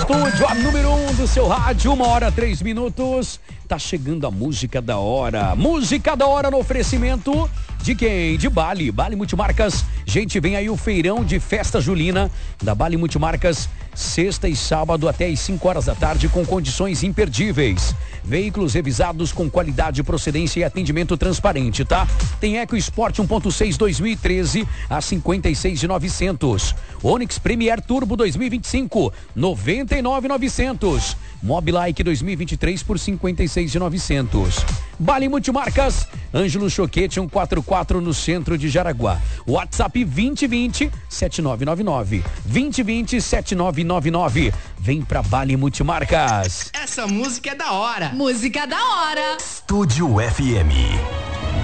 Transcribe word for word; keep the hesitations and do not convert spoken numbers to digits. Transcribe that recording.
estúdio, a número um do seu rádio, uma hora, três minutos. Tá chegando a música da hora. Música da hora no oferecimento de quem? De Bali. Bali Multimarcas. Gente, vem aí o feirão de festa julina da Bali Multimarcas. Sexta e sábado até às cinco horas da tarde com condições imperdíveis. Veículos revisados com qualidade, procedência e atendimento transparente, tá? Tem EcoSport um ponto seis dois mil e treze a cinquenta e seis mil e novecentos. Onix Premier Turbo dois mil e vinte e cinco, noventa e nove mil e novecentos. Mobilike dois mil e vinte e três por cinquenta e seis mil e novecentos. Bali Multimarcas, Ângelo Choquete cento e quarenta e quatro no centro de Jaraguá. WhatsApp vinte vinte, sete nove nove nove. vinte vinte, sete nove nove nove. Vem pra Bali Multimarcas. Essa música é da hora. Música da hora. Estúdio F M.